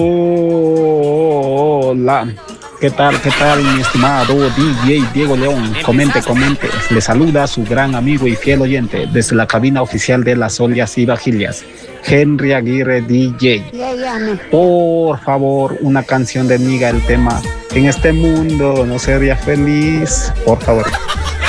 Hola, qué tal, mi estimado DJ Diego León? Comente, comente. Le saluda su gran amigo y fiel oyente desde la cabina oficial de las ollas y vajillas, Henry Aguirre DJ. Por favor, una canción de Niga, el tema En este mundo no sería feliz, por favor.